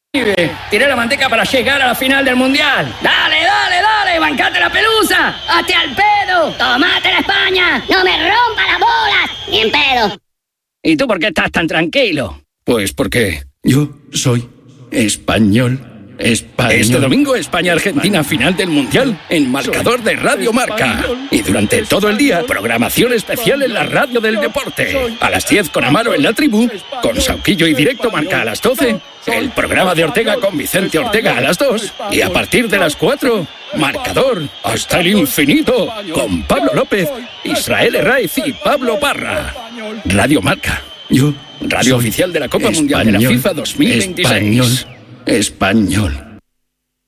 Tiré la manteca para llegar a la final del Mundial. Dale, dale, dale, bancate la pelusa. Hazte al pedo. Tomate la España. No me rompa las bolas. Ni en pedo. ¿Y tú por qué estás tan tranquilo? Pues porque yo soy español. Este domingo España-Argentina, final del Mundial, en marcador de Radio Marca. Y durante todo el día, programación especial en la radio del deporte. A las 10 con Amaro en La Tribu, con Sauquillo y Directo Marca a las 12, el programa de Ortega con Vicente Ortega a las 2, y a partir de las 4, marcador hasta el infinito, con Pablo López, Israel Herraiz y Pablo Parra. Radio Marca. Radio oficial de la Copa Mundial de la FIFA 2026. Español.